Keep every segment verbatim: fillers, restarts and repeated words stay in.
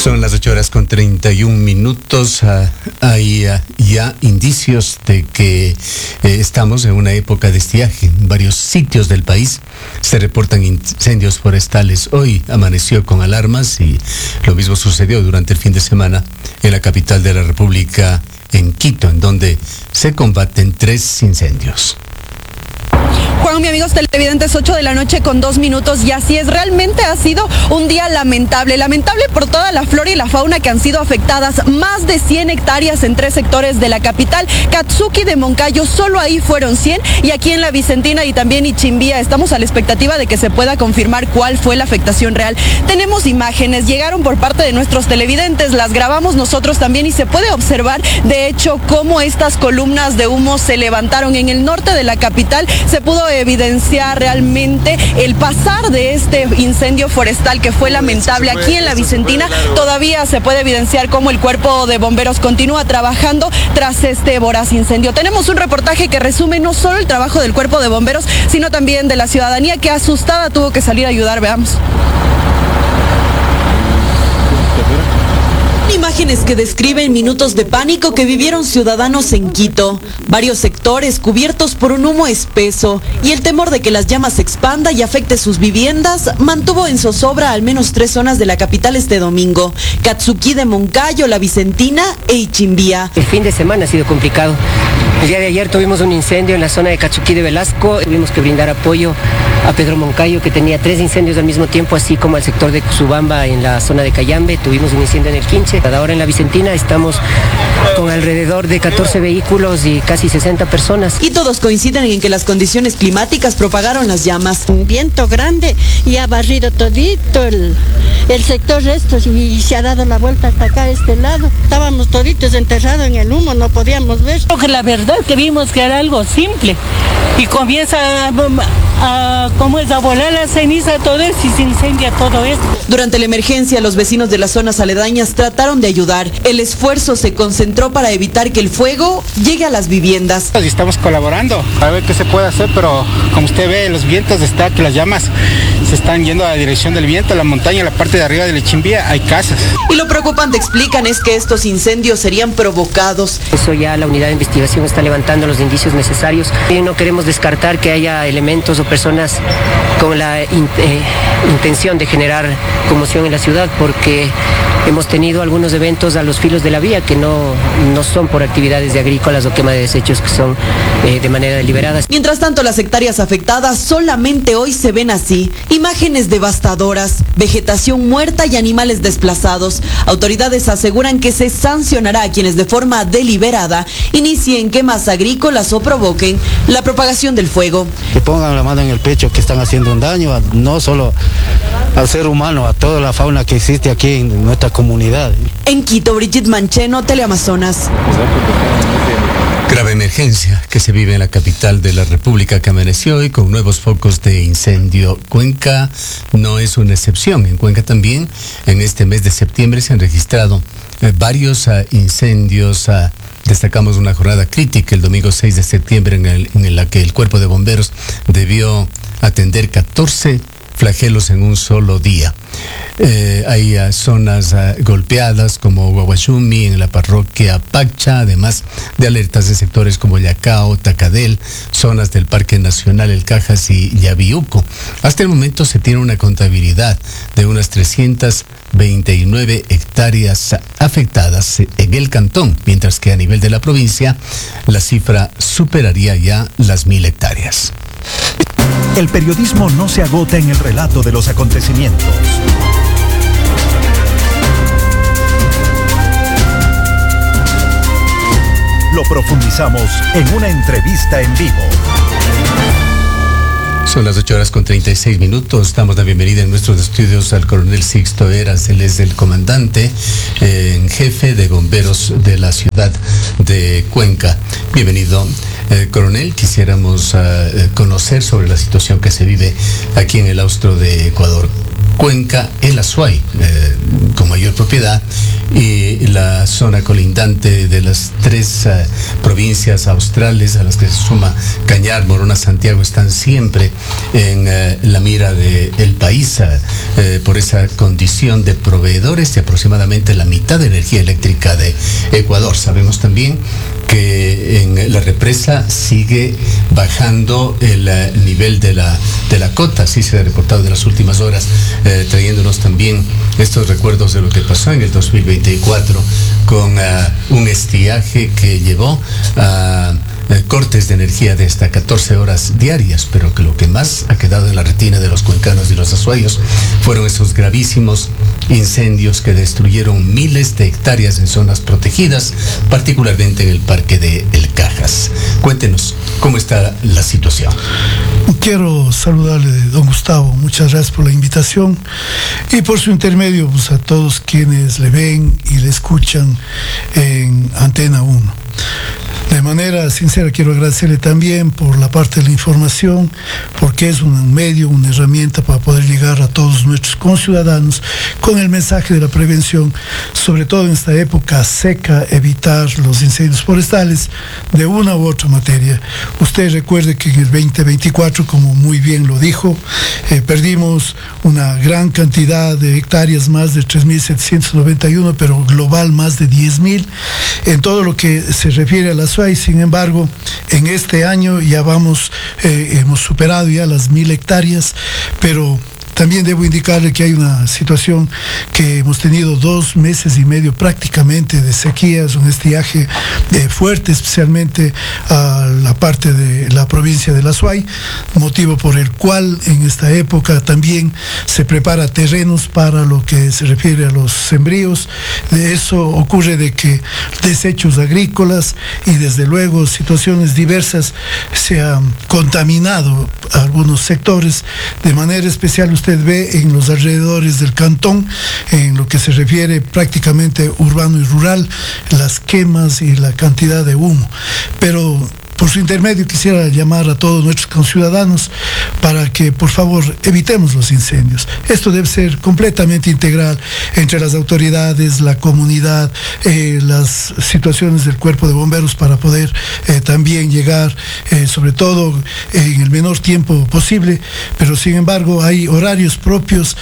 Son las ocho horas con treinta y un minutos. Uh, hay uh, ya indicios de que eh, estamos en una época de estiaje. En varios sitios del país se reportan incendios forestales. Hoy amaneció con alarmas y lo mismo sucedió durante el fin de semana en la capital de la República, en Quito, en donde se combaten tres incendios. Juan, mi amigos televidentes, ocho de la noche con dos minutos, y así es, realmente ha sido un día lamentable, lamentable por toda la flora y la fauna que han sido afectadas, más de cien hectáreas en tres sectores de la capital, Katsuki de Moncayo, solo ahí fueron cien, y aquí en la Vicentina y también Ichimbía estamos a la expectativa de que se pueda confirmar cuál fue la afectación real. Tenemos imágenes, llegaron por parte de nuestros televidentes, las grabamos nosotros también y se puede observar, de hecho, cómo estas columnas de humo se levantaron en el norte de la capital. Se pudo evidenciar realmente el pasar de este incendio forestal que fue lamentable aquí en la Vicentina. Todavía se puede evidenciar cómo el cuerpo de bomberos continúa trabajando tras este voraz incendio. Tenemos un reportaje que resume no solo el trabajo del cuerpo de bomberos, sino también de la ciudadanía que asustada tuvo que salir a ayudar. Veamos. Imágenes que describen minutos de pánico que vivieron ciudadanos en Quito. Varios sectores cubiertos por un humo espeso y el temor de que las llamas se expanda y afecte sus viviendas mantuvo en zozobra al menos tres zonas de la capital este domingo: Katsuki de Moncayo, La Vicentina e Ichimbía. El fin de semana ha sido complicado. El día de ayer tuvimos un incendio en la zona de Katsuki de Velasco. Tuvimos que brindar apoyo a Pedro Moncayo, que tenía tres incendios al mismo tiempo, así como al sector de Cusubamba en la zona de Cayambe. Tuvimos un incendio en el Quinche. Ahora en la Vicentina estamos con alrededor de catorce vehículos y casi sesenta personas. Y todos coinciden en que las condiciones climáticas propagaron las llamas. Un viento grande y ha barrido todito el, el sector estos y se ha dado la vuelta hasta acá a este lado. Estábamos toditos enterrados en el humo, no podíamos ver. Porque la verdad que vimos que era algo simple y comienza a, a, como es, a volar la ceniza, todo eso, y se incendia todo esto. Durante la emergencia, los vecinos de las zonas aledañas trataron de ayudar. El esfuerzo se concentró para evitar que el fuego llegue a las viviendas. Estamos colaborando para ver qué se puede hacer, pero como usted ve, los vientos están, que las llamas se están yendo a la dirección del viento, la montaña, la parte de arriba de Ichimbía hay casas. Y lo preocupante, explican, es que estos incendios serían provocados. Eso ya la unidad de investigación está levantando los indicios necesarios. Y no queremos descartar que haya elementos o personas con la in, eh, intención de generar conmoción en la ciudad, porque hemos tenido algunos eventos a los filos de la vía que no, no son por actividades de agrícolas o quema de desechos, que son eh, de manera deliberada. Mientras tanto, las hectáreas afectadas solamente hoy se ven así. Imágenes devastadoras, vegetación muerta y animales desplazados. Autoridades aseguran que se sancionará a quienes de forma deliberada inicien quemas agrícolas o provoquen la propagación del fuego. Que pongan la mano en el pecho, que están haciendo un daño a, no solo al ser humano, a toda la fauna que existe aquí en nuestra comunidad. En Quito, Brigitte Mancheno, Teleamazonas. Grave emergencia que se vive en la capital de la República, que amaneció hoy con nuevos focos de incendio. Cuenca no es una excepción. En Cuenca también, en este mes de septiembre, se han registrado eh, varios uh, incendios. Uh, destacamos una jornada crítica el domingo seis de septiembre en, el, en la que el cuerpo de bomberos debió atender catorce flagelos en un solo día. Eh, hay uh, zonas uh, golpeadas como Guaguachumi, en la parroquia Pacha, además de alertas de sectores como Yacao, Tacadel, zonas del Parque Nacional El Cajas y Yaviuco. Hasta el momento se tiene una contabilidad de unas trescientas veintinueve hectáreas afectadas en el cantón, mientras que a nivel de la provincia la cifra superaría ya las mil hectáreas. El periodismo no se agota en el relato de los acontecimientos. Lo profundizamos en una entrevista en vivo. Son las ocho horas con treinta y seis minutos. Damos la bienvenida en nuestros estudios al coronel Sixto Eras. Él es el comandante eh, en jefe de bomberos de la ciudad de Cuenca. Bienvenido, eh, coronel. Quisiéramos uh, conocer sobre la situación que se vive aquí en el austro de Ecuador. Cuenca, el Azuay, eh, con mayor propiedad, y la zona colindante de las tres uh, provincias australes a las que se suma Cañar, Morona, Santiago, están siempre en uh, la mira del país uh, uh, por esa condición de proveedores de aproximadamente la mitad de energía eléctrica de Ecuador. Sabemos también que en la represa sigue bajando el uh, nivel de la, de la cota, así se ha reportado en las últimas horas, eh, trayéndonos también estos recuerdos de lo que pasó en el dos mil veinticuatro con uh, un estiaje que llevó a uh, cortes de energía de hasta catorce horas diarias, pero que lo que más ha quedado en la retina de los cuencanos y los azuayos fueron esos gravísimos incendios que destruyeron miles de hectáreas en zonas protegidas, particularmente en el parque de El Cajas. Cuéntenos cómo está la situación. Quiero saludarle, don Gustavo, muchas gracias por la invitación y por su intermedio pues, a todos quienes le ven y le escuchan en Antena uno. De manera sincera quiero agradecerle también por la parte de la información, porque es un medio, una herramienta para poder llegar a todos nuestros conciudadanos con el mensaje de la prevención, sobre todo en esta época seca, evitar los incendios forestales de una u otra materia. Usted recuerde que en el veinte veinticuatro, como muy bien lo dijo, eh, perdimos una gran cantidad de hectáreas, más de tres mil setecientos noventa y uno, pero global más de diez mil, en todo lo que se refiere a las y sin embargo en este año ya vamos, eh, hemos superado ya las mil hectáreas, pero también debo indicarle que hay una situación que hemos tenido dos meses y medio prácticamente de sequías, un estiaje eh, fuerte, especialmente a la parte de la provincia de La Suay, motivo por el cual en esta época también se prepara terrenos para lo que se refiere a los sembríos. De eso ocurre de que desechos agrícolas y desde luego situaciones diversas se han contaminado algunos sectores, de manera especial usted ve en los alrededores del cantón, en lo que se refiere prácticamente urbano y rural, las quemas y la cantidad de humo. Pero por su intermedio quisiera llamar a todos nuestros conciudadanos para que por favor evitemos los incendios. Esto debe ser completamente integral entre las autoridades, la comunidad, eh, las situaciones del cuerpo de bomberos para poder eh, también llegar eh, sobre todo eh, en el menor tiempo posible, pero sin embargo hay horarios propios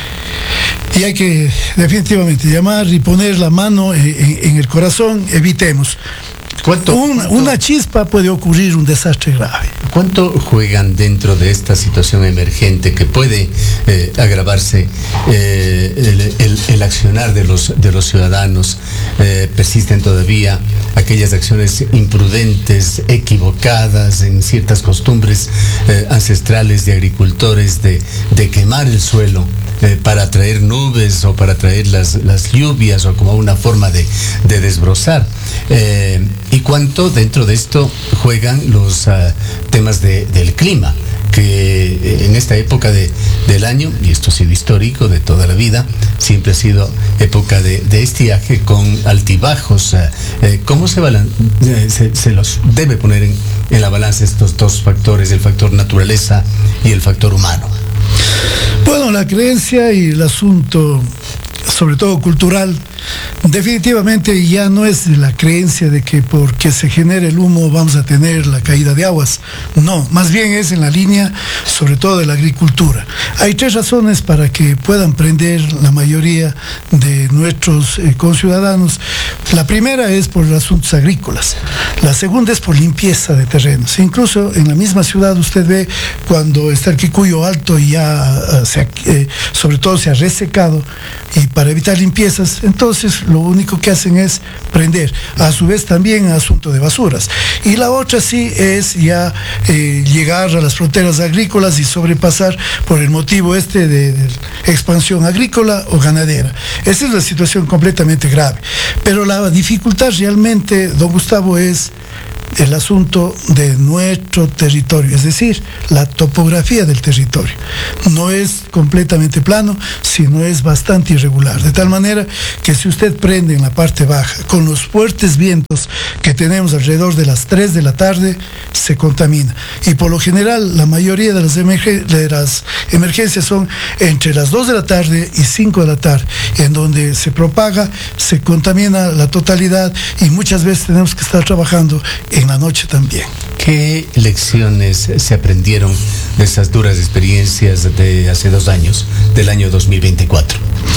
y hay que definitivamente llamar y poner la mano en, en, en el corazón. Evitemos. ¿Cuánto, una, cuánto, una chispa puede ocurrir un desastre grave. ¿Cuánto juegan dentro de esta situación emergente que puede eh, agravarse eh, el, el, el accionar de los, de los ciudadanos? Eh, persisten todavía aquellas acciones imprudentes, equivocadas en ciertas costumbres eh, ancestrales de agricultores de, de quemar el suelo eh, para atraer nubes o para atraer las, las lluvias o como una forma de, de desbrozar. Eh, ¿Y cuánto dentro de esto juegan los uh, temas de, del clima? Que en esta época de, del año, y esto ha sido histórico de toda la vida, siempre ha sido época de, de estiaje con altibajos. Eh, ¿Cómo se, balan, eh, se, se los debe poner en, en la balanza estos dos factores, el factor naturaleza y el factor humano? Bueno, la creencia y el asunto, sobre todo cultural, definitivamente ya no es la creencia de que porque se genere el humo vamos a tener la caída de aguas. No, más bien es en la línea sobre todo de la agricultura. Hay tres razones para que puedan prender la mayoría de nuestros eh, conciudadanos. La primera es por asuntos agrícolas, la segunda es por limpieza de terrenos. Incluso en la misma ciudad usted ve cuando está el Quicuyo alto y ya se, eh, sobre todo se ha resecado, y para evitar limpiezas, entonces lo único que hacen es prender. A su vez también asunto de basuras. Y la otra sí es ya eh, llegar a las fronteras agrícolas y sobrepasar por el motivo este de, de expansión agrícola o ganadera. Esa es la situación completamente grave. Pero la dificultad realmente, don Gustavo, es el asunto de nuestro territorio, es decir, la topografía del territorio. No es completamente plano, sino es bastante irregular, de tal manera que si usted prende en la parte baja, con los fuertes vientos que tenemos alrededor de las tres de la tarde, se contamina. Y por lo general, la mayoría de las, emergen- de las emergencias son entre las dos de la tarde y cinco de la tarde, en donde se propaga, se contamina la totalidad y muchas veces tenemos que estar trabajando en la noche también. ¿Qué lecciones se aprendieron de esas duras experiencias de hace dos años, del año dos mil veinticuatro?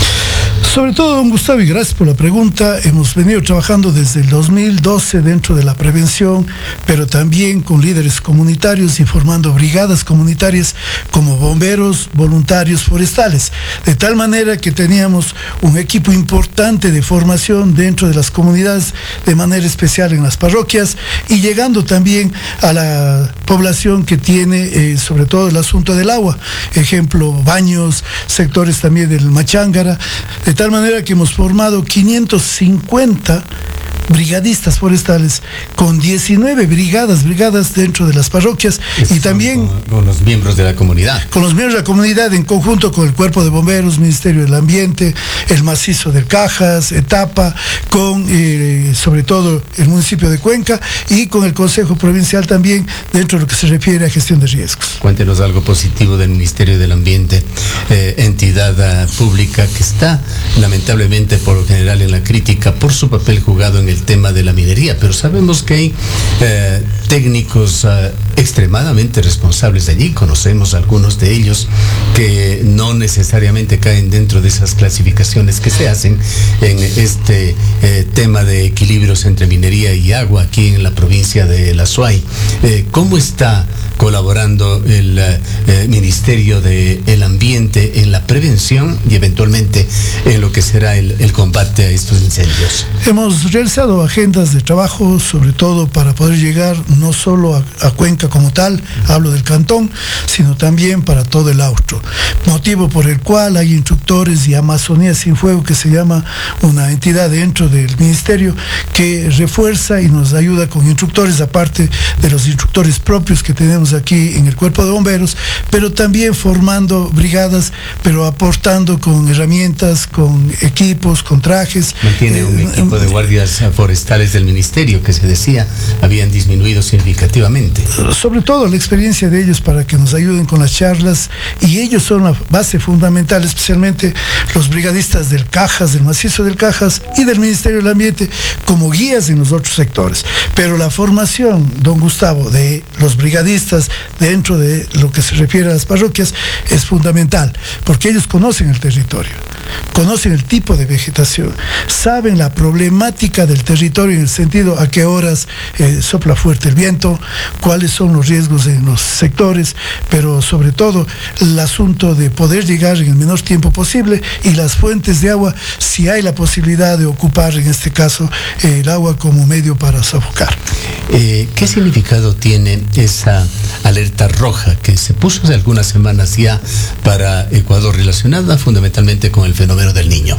Sobre todo, don Gustavo, y gracias por la pregunta, hemos venido trabajando desde el dos mil doce dentro de la prevención, pero también con líderes comunitarios y formando brigadas comunitarias como bomberos voluntarios forestales, de tal manera que teníamos un equipo importante de formación dentro de las comunidades, de manera especial en las parroquias, y llegando también a la población que tiene eh, sobre todo el asunto del agua, ejemplo, baños, sectores también del Machángara, de tal manera que hemos formado quinientos cincuenta brigadistas forestales con diecinueve brigadas, brigadas dentro de las parroquias y también con, con los miembros de la comunidad. Con los miembros de la comunidad en conjunto con el Cuerpo de Bomberos, Ministerio del Ambiente, el Macizo del Cajas, Etapa, con eh, sobre todo el municipio de Cuenca y con el Consejo Provincial también dentro de lo que se refiere a gestión de riesgos. Cuéntenos algo positivo del Ministerio del Ambiente, eh, entidad uh, pública que está lamentablemente por lo general en la crítica por su papel jugado en el tema de la minería, pero sabemos que hay eh, técnicos uh, extremadamente responsables de allí, conocemos algunos de ellos que no necesariamente caen dentro de esas clasificaciones que se hacen en este eh, tema de equilibrios entre minería y agua aquí en la provincia de La Suay. Eh, ¿Cómo está colaborando el eh, Ministerio del Ambiente en la prevención y eventualmente en lo que será el, el combate a estos incendios? Hemos realizado agendas de trabajo, sobre todo para poder llegar no solo a, a Cuenca como tal, hablo del cantón, sino también para todo el austro. Motivo por el cual hay instructores y Amazonía Sin Fuego, que se llama una entidad dentro del ministerio que refuerza y nos ayuda con instructores, aparte de los instructores propios que tenemos aquí en el Cuerpo de Bomberos, pero también formando brigadas, pero aportando con herramientas, con equipos, con trajes. Mantiene un eh, equipo de guardias forestales del ministerio que se decía habían disminuido significativamente. Sobre todo la experiencia de ellos para que nos ayuden con las charlas, y ellos son la base fundamental, especialmente los brigadistas del Cajas, del Macizo del Cajas y del Ministerio del Ambiente como guías en los otros sectores. Pero la formación, don Gustavo, de los brigadistas dentro de lo que se refiere a las parroquias es fundamental, porque ellos conocen el territorio, conocen el tipo de vegetación, saben la problemática del territorio en el sentido a qué horas eh, sopla fuerte el viento, cuáles son los riesgos en los sectores, pero sobre todo el asunto de poder llegar en el menor tiempo posible, y las fuentes de agua, si hay la posibilidad de ocupar en este caso eh, el agua como medio para sofocar. Eh, ¿Qué significado tiene esa alerta roja que se puso hace algunas semanas ya para Ecuador, relacionada fundamentalmente con el fenómeno del Niño?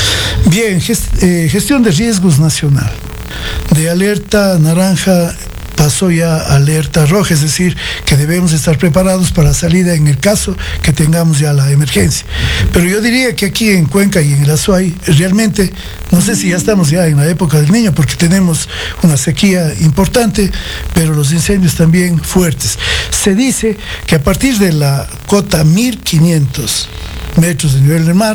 Bien, gest, eh, gestión de riesgos nacional. De alerta naranja pasó ya a alerta roja, es decir, que debemos estar preparados para la salida en el caso que tengamos ya la emergencia. Pero yo diría que aquí en Cuenca y en el Azuay, realmente, no sé si ya estamos ya en la época del Niño, porque tenemos una sequía importante, pero los incendios también fuertes. Se dice que a partir de la cota mil quinientos metros de nivel del mar,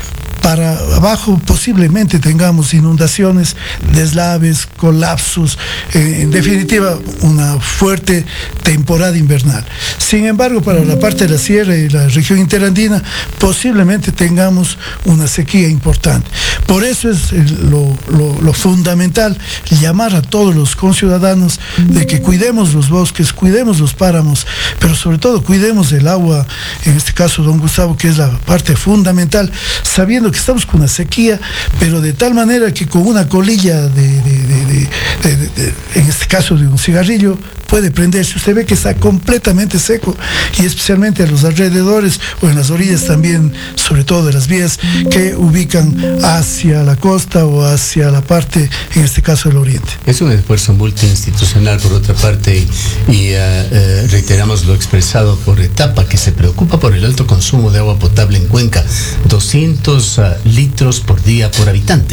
para abajo posiblemente tengamos inundaciones, deslaves, colapsos, eh, en definitiva una fuerte temporada invernal. Sin embargo, para la parte de la sierra y la región interandina posiblemente tengamos una sequía importante. Por eso es lo, lo, lo fundamental llamar a todos los conciudadanos de que cuidemos los bosques, cuidemos los páramos, pero sobre todo cuidemos el agua, en este caso don Gustavo, que es la parte fundamental, sabiendo que estamos con una sequía, pero de tal manera que con una colilla de, de, de, de, de, de, de, en este caso de un cigarrillo, puede prenderse. Usted ve que está completamente seco, y especialmente a los alrededores o en las orillas también, sobre todo de las vías que ubican hacia la costa o hacia la parte, en este caso del oriente. Es un esfuerzo multiinstitucional, por otra parte, y, y uh, uh, reiteramos lo expresado por Etapa, que se preocupa por el alto consumo de agua potable en Cuenca, doscientos uh, litros por día por habitante.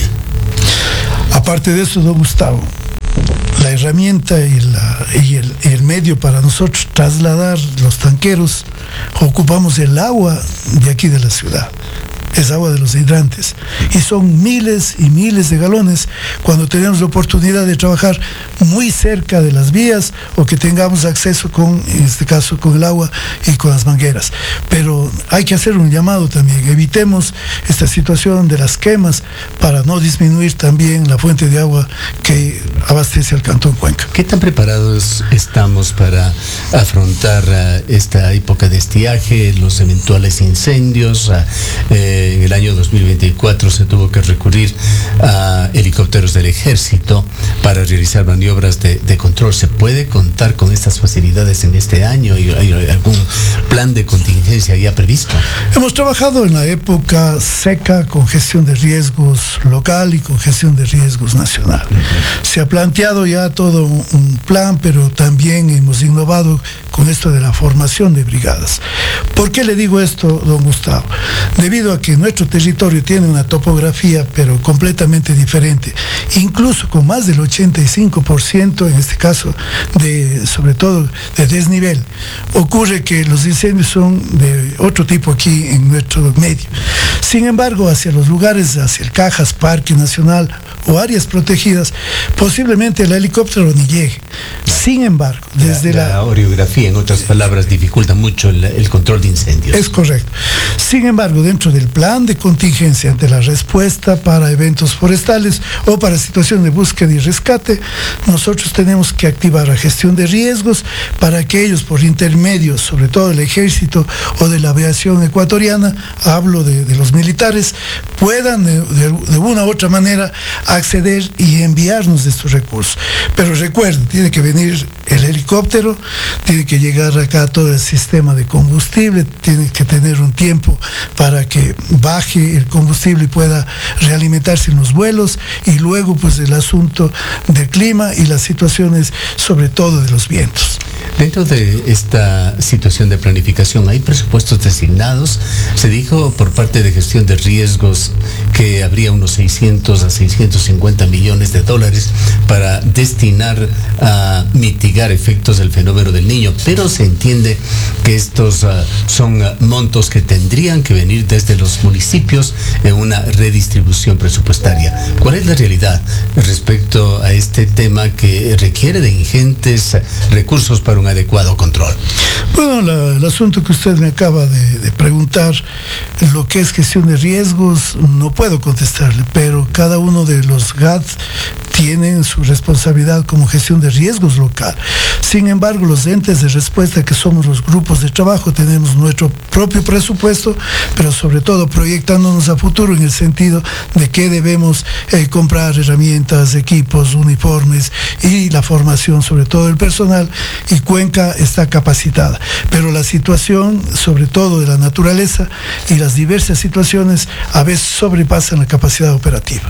Aparte de eso, don Gustavo, la herramienta y, la, y, el, y el medio para nosotros trasladar los tanqueros, ocupamos el agua de aquí de la ciudad. Es agua de los hidrantes, y son miles y miles de galones cuando tenemos la oportunidad de trabajar muy cerca de las vías o que tengamos acceso con, en este caso, con el agua y con las mangueras. Pero hay que hacer un llamado también, evitemos esta situación de las quemas para no disminuir también la fuente de agua que abastece al Cantón Cuenca. ¿Qué tan preparados estamos para afrontar uh, esta época de estiaje, los eventuales incendios? Uh, eh, En el año dos mil veinticuatro se tuvo que recurrir a helicópteros del ejército para realizar maniobras de, de control. ¿Se puede contar con estas facilidades en este año? ¿Hay, hay algún plan de contingencia ya previsto? Hemos trabajado en la época seca con gestión de riesgos local y con gestión de riesgos nacional. Uh-huh. Se ha planteado ya todo un, un plan, pero también hemos innovado con esto de la formación de brigadas. ¿Por qué le digo esto, don Gustavo? Debido a que nuestro territorio tiene una topografía pero completamente diferente, incluso con más del ochenta y cinco por ciento en este caso de, sobre todo de desnivel. Ocurre que los incendios son de otro tipo aquí en nuestro medio. Sin embargo, hacia los lugares, hacia el Cajas, Parque Nacional o áreas protegidas, posiblemente el helicóptero ni llegue. Sin embargo, desde la, la, la orografía, en otras palabras, dificulta mucho el, el control de incendios. Es correcto. Sin embargo, dentro del plan de contingencia ante la respuesta para eventos forestales o para situaciones de búsqueda y rescate, nosotros tenemos que activar la gestión de riesgos para que ellos, por intermedio, sobre todo del ejército o de la aviación ecuatoriana, hablo de, de los militares, puedan de, de, de una u otra manera acceder y enviarnos de estos recursos. Pero recuerden, tiene que venir el helicóptero, tiene que llegar acá todo el sistema de combustible, tiene que tener un tiempo para que baje el combustible y pueda realimentarse en los vuelos, y luego pues el asunto del clima y las situaciones sobre todo de los vientos. Dentro de esta situación de planificación, ¿hay presupuestos designados? Se dijo por parte de gestión de riesgos que habría unos seiscientos a seiscientos cincuenta millones de dólares para destinar a mitigar efectos del fenómeno del Niño, pero se entiende que estos uh, son uh, montos que tendrían que venir desde los municipios en una redistribución presupuestaria. ¿Cuál es la realidad respecto a este tema que requiere de ingentes recursos para un adecuado control? Bueno, la, el asunto que usted me acaba de, de preguntar, lo que es gestión de riesgos, no puedo contestarle, pero cada uno de los G A D tienen su responsabilidad como gestión de riesgos local. Sin embargo, los entes de respuesta, que somos los grupos de trabajo, tenemos nuestro propio presupuesto, pero sobre todo proyectándonos a futuro en el sentido de que debemos eh, comprar herramientas, equipos, uniformes y la formación sobre todo del personal, y Cuenca está capacitada. Pero la situación, sobre todo de la naturaleza y las diversas situaciones, a veces sobrepasan la capacidad operativa.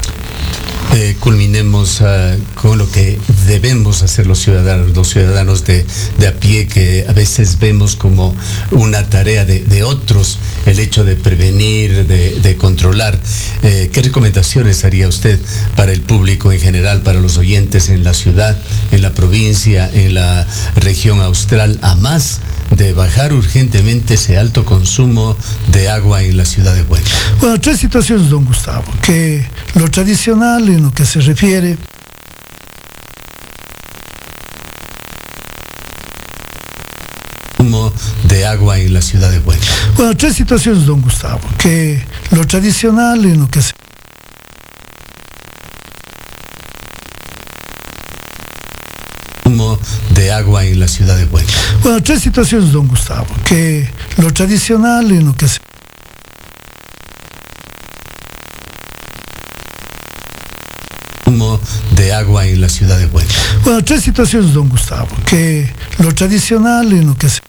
Eh, culminemos uh, con lo que debemos hacer los ciudadanos, los ciudadanos de, de a pie, que a veces vemos como una tarea de, de otros, el hecho de prevenir, de, de controlar. Eh, ¿Qué recomendaciones haría usted para el público en general, para los oyentes en la ciudad, en la provincia, en la región austral, a más de bajar urgentemente ese alto consumo de agua en la ciudad de Cuenca? Bueno, tres situaciones, don Gustavo, que lo tradicional en lo que se refiere de agua en la ciudad de Cuenca. Bueno, tres situaciones, don Gustavo, que lo tradicional en lo que se de agua en la ciudad de Cuenca. Bueno, tres situaciones, don Gustavo, que lo tradicional en lo que se consumo de agua en la ciudad de Cuenca? Bueno, tres situaciones, don Gustavo, que lo tradicional en lo que se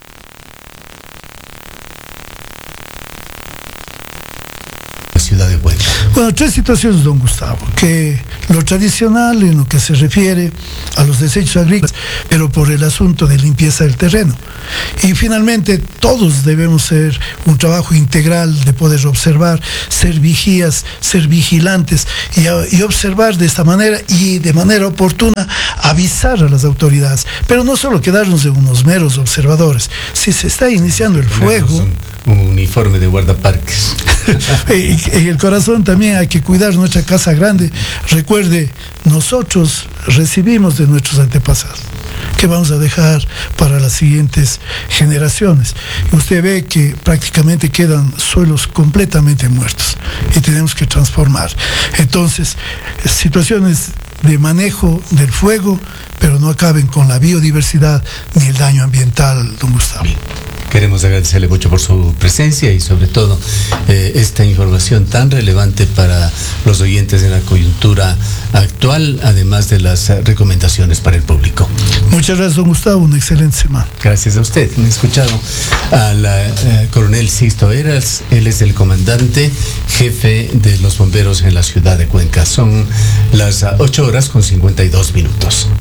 ciudad de Cuenca. Bueno, tres situaciones, don Gustavo, que lo tradicional en lo que se refiere a los desechos agrícolas, pero por el asunto de limpieza del terreno. Y finalmente, todos debemos ser un trabajo integral de poder observar, ser vigías, ser vigilantes y, y observar de esta manera y de manera oportuna avisar a las autoridades, pero no solo quedarnos de unos meros observadores. Si se está iniciando el fuego... Un uniforme de guardaparques. En el corazón también hay que cuidar nuestra casa grande. Recuerde, nosotros recibimos de nuestros antepasados, que vamos a dejar para las siguientes generaciones. Y usted ve que prácticamente quedan suelos completamente muertos y tenemos que transformar. Entonces, situaciones de manejo del fuego, pero no acaben con la biodiversidad ni el daño ambiental, don Gustavo. Queremos agradecerle mucho por su presencia y sobre todo eh, esta información tan relevante para los oyentes de la coyuntura actual, además de las uh, recomendaciones para el público. Muchas gracias, don Gustavo, una excelente semana. Gracias a usted. Me he escuchado al uh, coronel Sixto Heras, él es el comandante jefe de los bomberos en la ciudad de Cuenca. Son las uh, ocho horas con cincuenta y dos minutos.